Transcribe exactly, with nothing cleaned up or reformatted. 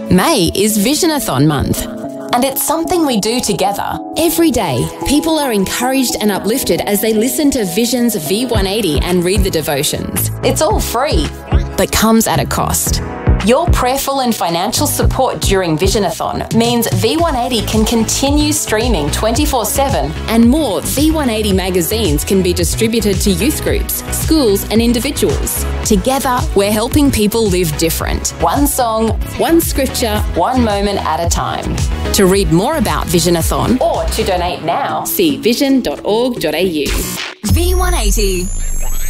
May is Visionathon month, and it's something we do together. Every day, people are encouraged and uplifted as they listen to Vision's V one eighty and read the devotions. It's all free, but comes at a cost. Your prayerful and financial support during Visionathon means V one eighty can continue streaming twenty-four seven, and more V one eighty magazines can be distributed to youth groups, schools and individuals. Together, we're helping people live different. One song, one scripture, one moment at a time. To read more about Visionathon or to donate now, see vision dot org dot a u. V one eighty.